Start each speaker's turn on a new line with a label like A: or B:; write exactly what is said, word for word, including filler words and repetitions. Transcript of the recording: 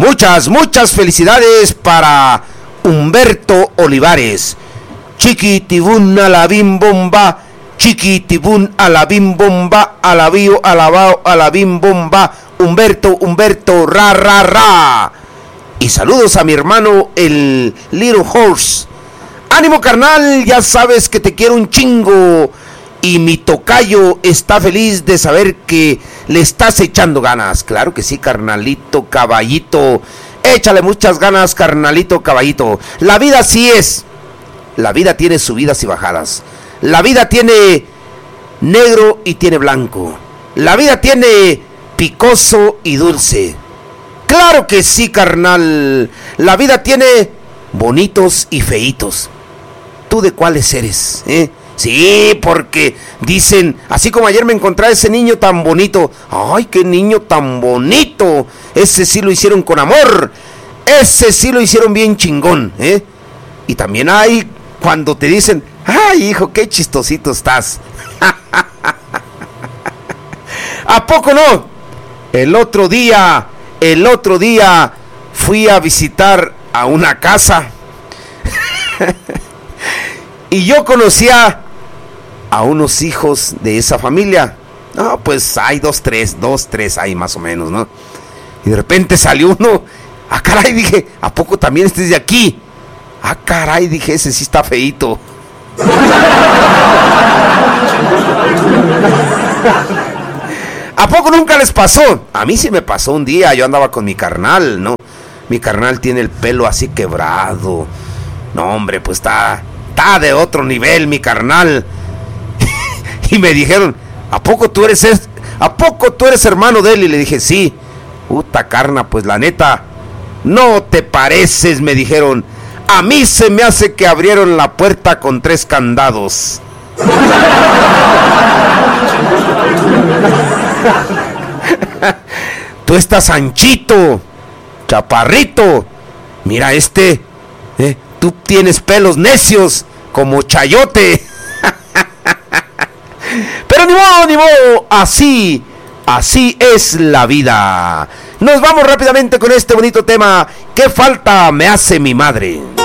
A: Muchas, muchas felicidades para Humberto Olivares. Chiquitibún alabim bomba, chiquitibún alabim bomba, alabío, alabao, alabim bomba, Humberto, Humberto, ra, ra, ra. Y saludos a mi hermano, el Little Horse. Ánimo, carnal, ya sabes que te quiero un chingo. Y mi tocayo está feliz de saber que le estás echando ganas. Claro que sí, carnalito, caballito. Échale muchas ganas, carnalito, caballito. La vida así es. La vida tiene subidas y bajadas. La vida tiene negro y tiene blanco. La vida tiene picoso y dulce. Claro que sí, carnal. La vida tiene bonitos y feitos. ¿Tú de cuáles eres, eh? Sí, porque dicen, así como ayer me encontré a ese niño tan bonito. ¡Ay, qué niño tan bonito! Ese sí lo hicieron con amor. Ese sí lo hicieron bien chingón, ¿eh? Y también hay cuando te dicen, ¡ay, hijo, qué chistosito estás! ¿A poco no? El otro día, el otro día fui a visitar a una casa. Y yo conocía a unos hijos de esa familia. No, pues hay dos, tres, dos, tres hay más o menos, ¿no? Y de repente salió uno. Ah, caray, dije, ¿a poco también este es de aquí? Ah, caray, dije, ese sí está feíto. ¿A poco nunca les pasó? A mí sí me pasó un día, yo andaba con mi carnal, ¿no? Mi carnal tiene el pelo así quebrado. No, hombre, pues está... Está de otro nivel, mi carnal. Y me dijeron, ¿a poco tú eres es, ¿a poco tú eres hermano de él? Y le dije, sí. Puta carna, pues la neta, no te pareces, me dijeron. A mí se me hace que abrieron la puerta con tres candados. Tú estás anchito, chaparrito. Mira este, eh. Tú tienes pelos necios como chayote. Pero ni modo, ni modo. Así, así es la vida. Nos vamos rápidamente con este bonito tema. ¿Qué falta me hace mi madre?